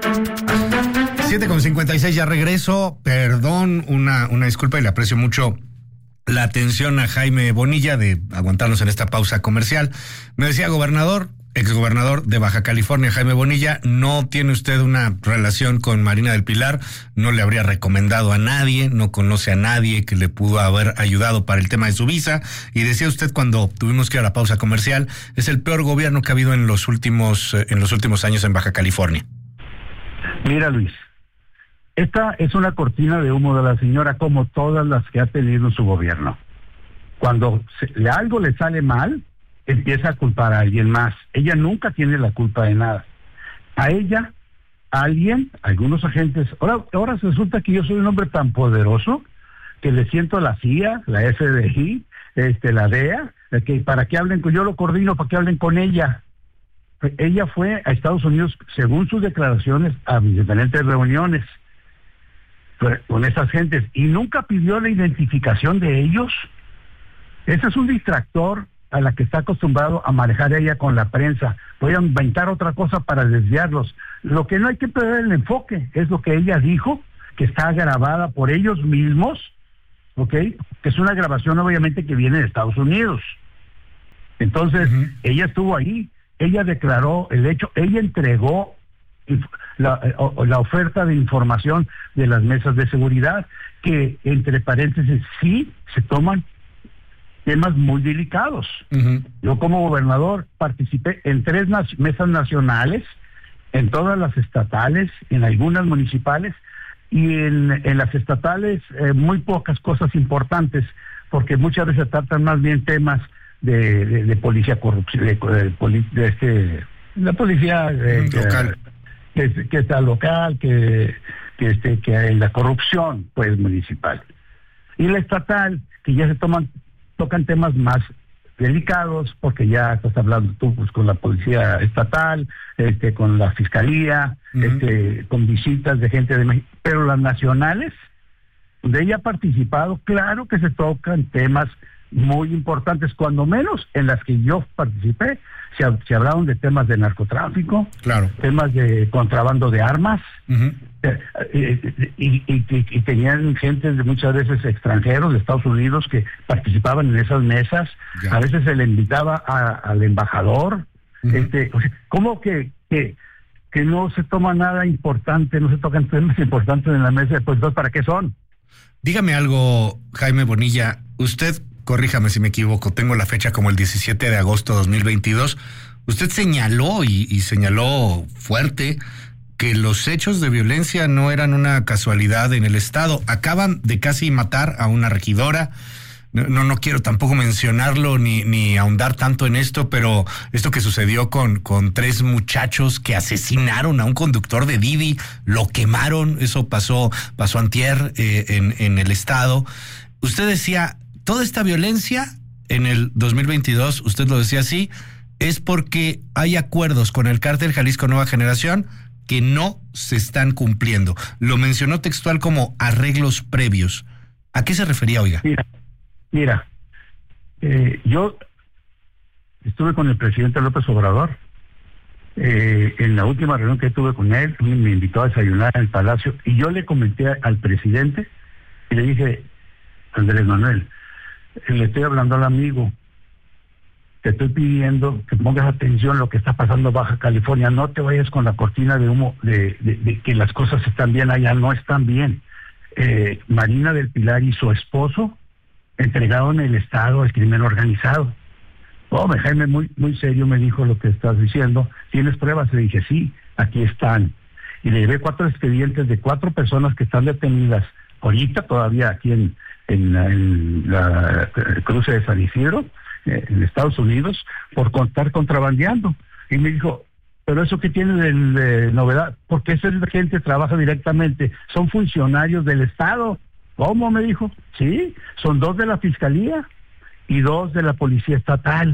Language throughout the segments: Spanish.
7:56, ya regreso. Perdón, una disculpa, y le aprecio mucho la atención a Jaime Bonilla de aguantarnos en esta pausa comercial. Me decía exgobernador de Baja California, Jaime Bonilla, no tiene usted una relación con Marina del Pilar, no le habría recomendado a nadie, no conoce a nadie que le pudo haber ayudado para el tema de su visa, y decía usted cuando tuvimos que ir a la pausa comercial, es el peor gobierno que ha habido en los últimos años en Baja California. Mira, Luis, esta es una cortina de humo de la señora, como todas las que ha tenido en su gobierno. Cuando algo le sale mal, empieza a culpar a alguien más. Ella nunca tiene la culpa de nada. A ella, algunos agentes, ahora resulta que yo soy un hombre tan poderoso que le siento a la CIA, la FBI, la DEA, que para que hablen yo lo coordino para que hablen con ella. Ella fue a Estados Unidos, según sus declaraciones, a diferentes reuniones con esas gentes y nunca pidió la identificación de ellos. Ese es un distractor a la que está acostumbrado a manejar ella con la prensa. Voy a inventar otra cosa para desviarlos. Lo que no hay que perder el enfoque es lo que ella dijo, que está grabada por ellos mismos, ¿ok? Que es una grabación obviamente que viene de Estados Unidos. Entonces, ella estuvo ahí, ella declaró el hecho, ella entregó la oferta de información de las mesas de seguridad, que entre paréntesis sí se toman temas muy delicados. Yo como gobernador participé en 3 mesas nacionales, en todas las estatales, en algunas municipales, y en las estatales muy pocas cosas importantes, porque muchas veces se tratan más bien temas de policía corrupción, la policía local, que está local, que hay la corrupción pues municipal, y la estatal, que ya tocan temas más delicados, porque ya estás hablando tú pues con la policía estatal, con la fiscalía, con visitas de gente de México, pero las nacionales, donde ella ha participado, claro que se tocan temas muy importantes, cuando menos en las que yo participé, se hablaron de temas de narcotráfico, claro, temas de contrabando de armas, y tenían gente de muchas veces extranjeros de Estados Unidos que participaban en esas mesas. Ya. A veces se le invitaba al embajador. O sea, ¿cómo que no se toma nada importante, no se tocan temas importantes en la mesa? Pues entonces, ¿para qué son? Dígame algo, Jaime Bonilla, usted, corríjame si me equivoco, tengo la fecha como el 17 de agosto de 2022, usted señaló y señaló fuerte que los hechos de violencia no eran una casualidad en el estado. Acaban de casi matar a una regidora. No quiero tampoco mencionarlo ni ahondar tanto en esto, pero esto que sucedió con 3 muchachos que asesinaron a un conductor de Didi, lo quemaron, eso pasó antier en el estado. Usted decía, toda esta violencia en el 2022, usted lo decía así, es porque hay acuerdos con el Cártel Jalisco Nueva Generación que no se están cumpliendo. Lo mencionó textual como arreglos previos. ¿A qué se refería, oiga? Mira, yo estuve con el presidente López Obrador. En la última reunión que tuve con él, me invitó a desayunar en el Palacio, y yo le comenté al presidente y le dije, Andrés Manuel, le estoy hablando al amigo, te estoy pidiendo que pongas atención a lo que está pasando en Baja California, no te vayas con la cortina de humo de que las cosas están bien allá, no están bien. Marina del Pilar y su esposo entregaron el estado al crimen organizado. Jaime muy serio me dijo lo que estás diciendo, ¿tienes pruebas? Le dije, sí, aquí están. Y le llevé 4 expedientes de 4 personas que están detenidas ahorita todavía aquí en la cruce de San Isidro, en Estados Unidos, por estar contrabandeando. Y me dijo, ¿pero eso qué tiene de novedad? Porque esa gente trabaja directamente, son funcionarios del Estado. ¿Cómo? Me dijo. Sí, son 2 de la Fiscalía y 2 de la Policía Estatal.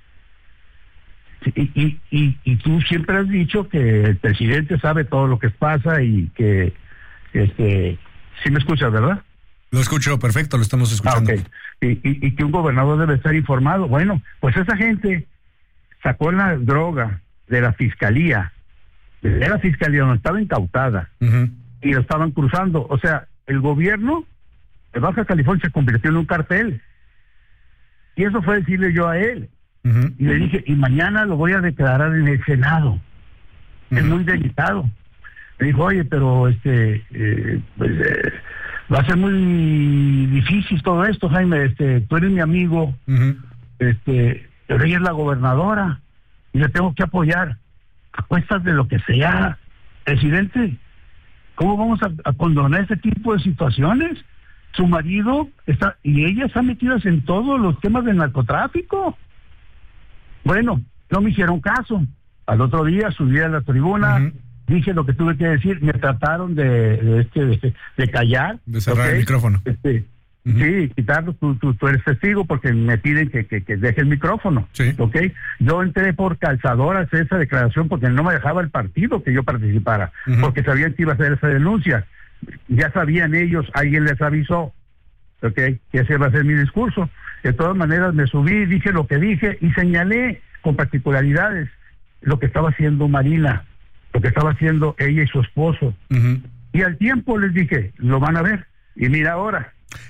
Y tú siempre has dicho que el presidente sabe todo lo que pasa y que, sí me escuchas, ¿verdad? Lo escucho perfecto, lo estamos escuchando. Okay. Y que un gobernador debe estar informado. Bueno, pues esa gente sacó la droga de la Fiscalía de la fiscalía donde estaba incautada, y lo estaban cruzando. O sea, el gobierno de Baja California se convirtió en un cartel. Y eso fue decirle yo a él. Y le dije, y mañana lo voy a declarar en el Senado. Es muy delicado. Me dijo, oye, pero va a ser muy difícil todo esto, Jaime. Tú eres mi amigo, pero ella es la gobernadora y le tengo que apoyar a cuestas de lo que sea. Presidente, ¿cómo vamos a condonar ese tipo de situaciones? Su marido está, y ella está metidas en todos los temas del narcotráfico. Bueno, no me hicieron caso. Al otro día subí a la tribuna, dije lo que tuve que decir, me trataron de callar. De cerrar el micrófono. Sí, quitarlo, tú eres testigo porque me piden que deje el micrófono. Sí. ¿Ok? Yo entré por calzador a hacer esa declaración porque no me dejaba el partido que yo participara, porque sabían que iba a hacer esa denuncia. Ya sabían ellos, alguien les avisó, ¿ok? Que ese va a ser mi discurso. De todas maneras me subí, dije lo que dije y señalé con particularidades lo que estaba haciendo Marina, lo que estaba haciendo ella y su esposo. Y al tiempo les dije, lo van a ver. Y mira ahora.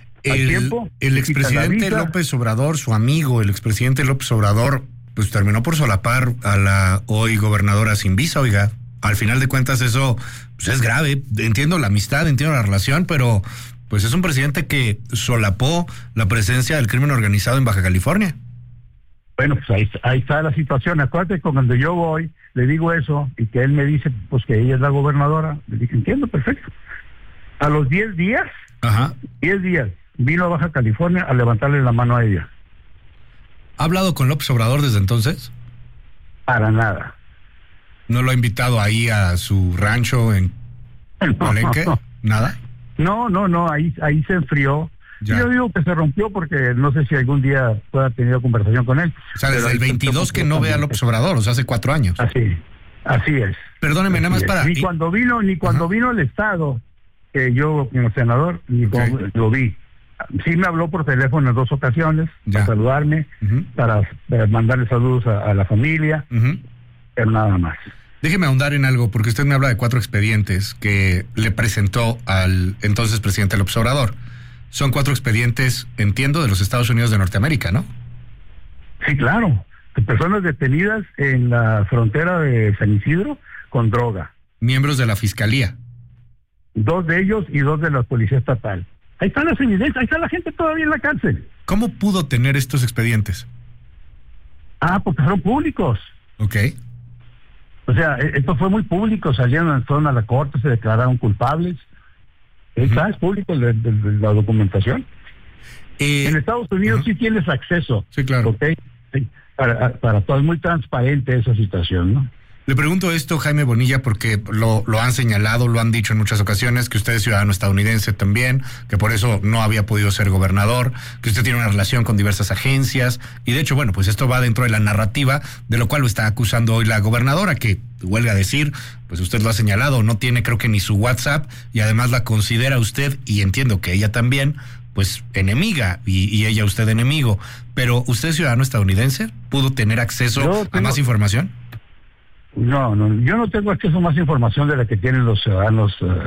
El expresidente López Obrador, su amigo, el expresidente López Obrador, pues terminó por solapar a la hoy gobernadora sin visa, oiga. Al final de cuentas eso pues es grave. Entiendo la amistad, entiendo la relación, pero pues es un presidente que solapó la presencia del crimen organizado en Baja California. Bueno, pues ahí está la situación. Acuérdate que cuando yo voy, le digo eso, y que él me dice pues que ella es la gobernadora, le dije, entiendo, perfecto. A los 10 días, 10 días, vino a Baja California a levantarle la mano a ella. ¿Ha hablado con López Obrador desde entonces? Para nada. ¿No lo ha invitado ahí a su rancho en Palenque? ¿Nada? No, ahí se enfrió. Ya. Yo digo que se rompió porque no sé si algún día pueda tener conversación con él. O sea, desde el 22 que no ve a López Obrador, o sea, hace 4 años. Así es. Perdóneme, nada más para... Ni cuando vino el Estado, que yo como senador, lo vi. Sí me habló por teléfono en 2 ocasiones, para saludarme, para mandarle saludos a la familia, pero nada más. Déjeme ahondar en algo, porque usted me habla de 4 expedientes que le presentó al entonces presidente López Obrador. Son 4 expedientes, entiendo, de los Estados Unidos de Norteamérica, ¿no? Sí, claro. Personas detenidas en la frontera de San Isidro con droga. Miembros de la Fiscalía. 2 de ellos y 2 de la Policía Estatal. Ahí están las evidencias, ahí está la gente todavía en la cárcel. ¿Cómo pudo tener estos expedientes? Porque fueron públicos. Ok. O sea, esto fue muy público, fueron a la corte, se declararon culpables. Es público la documentación. En Estados Unidos sí tienes acceso. Sí, claro. ¿Okay? Sí, para todo, es muy transparente esa situación, ¿no? Le pregunto esto, Jaime Bonilla, porque lo han señalado, lo han dicho en muchas ocasiones, que usted es ciudadano estadounidense también, que por eso no había podido ser gobernador, que usted tiene una relación con diversas agencias, y de hecho, bueno, pues esto va dentro de la narrativa, de lo cual lo está acusando hoy la gobernadora, que huelga a decir, pues usted lo ha señalado, no tiene creo que ni su WhatsApp, y además la considera usted, y entiendo que ella también, pues enemiga, y ella usted enemigo, pero ¿usted es ciudadano estadounidense? ¿Pudo tener acceso a más información? No, yo no tengo acceso a más información de la que tienen los ciudadanos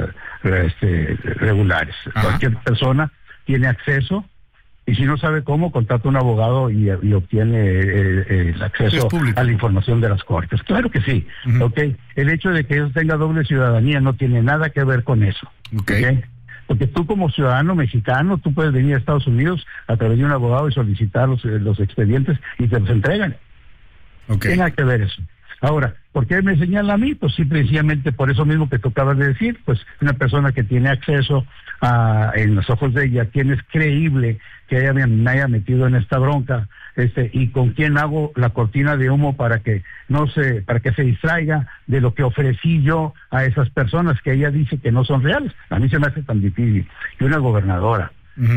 regulares. Cualquier persona tiene acceso, y si no sabe cómo, contrata a un abogado y obtiene el acceso a la información de las cortes. Claro que sí. ¿Okay? El hecho de que ellos tengan doble ciudadanía no tiene nada que ver con eso. ¿Okay? Porque tú como ciudadano mexicano, tú puedes venir a Estados Unidos a través de un abogado y solicitar los expedientes y te los entregan. Tiene nada que ver eso. Ahora, ¿por qué me señala a mí? Pues simplemente por eso mismo que tú acabas de decir, pues una persona que tiene acceso en los ojos de ella, ¿quién es creíble que me haya metido en esta bronca? Y con quién hago la cortina de humo para que se distraiga de lo que ofrecí yo a esas personas que ella dice que no son reales. A mí se me hace tan difícil que una gobernadora,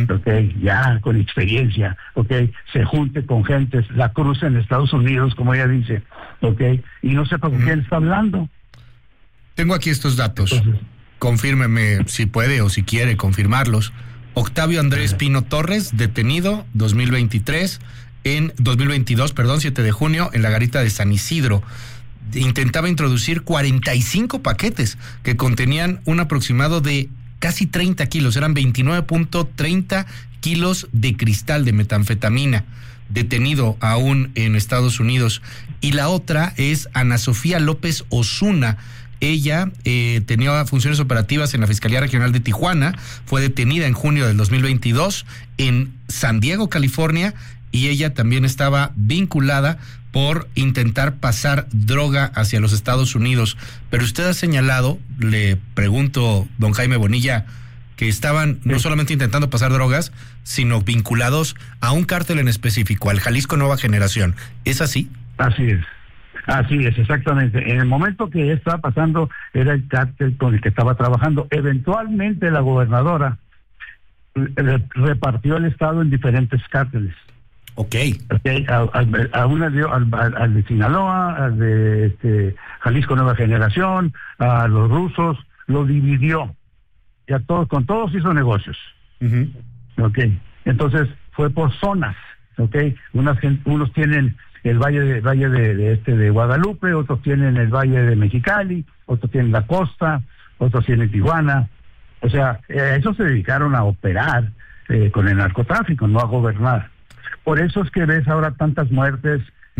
ya con experiencia, se junte con gentes, la cruce en Estados Unidos, como ella dice, y no sepa con quién está hablando. Tengo aquí estos datos. Entonces, confírmeme si puede o si quiere confirmarlos. Octavio Andrés Pino Torres, detenido 2022, 7 de junio, en la garita de San Isidro. intentaba introducir 45 paquetes que contenían un aproximado de casi 30 kilos, eran 29.30 kilos de cristal de metanfetamina, detenido aún en Estados Unidos. Y la otra es Ana Sofía López Osuna. Ella tenía funciones operativas en la Fiscalía Regional de Tijuana, fue detenida en junio del 2022 en San Diego, California, y ella también estaba vinculada por intentar pasar droga hacia los Estados Unidos. Pero usted ha señalado, le pregunto, don Jaime Bonilla, que estaban no solamente intentando pasar drogas, sino vinculados a un cártel en específico, al Jalisco Nueva Generación. ¿Es así? Así es, exactamente. En el momento que estaba pasando, era el cártel con el que estaba trabajando. Eventualmente la gobernadora repartió el estado en diferentes cárteles. Okay. A una dio al de Sinaloa, al de Jalisco Nueva Generación, a los rusos, lo dividió. Y a todos, con todos hizo negocios. Uh-huh. Entonces fue por zonas. Unos tienen el valle de Guadalupe, otros tienen el valle de Mexicali, otros tienen la costa, otros tienen Tijuana. O sea, eso se dedicaron a operar con el narcotráfico, no a gobernar. Por eso es que ves ahora tantas muertes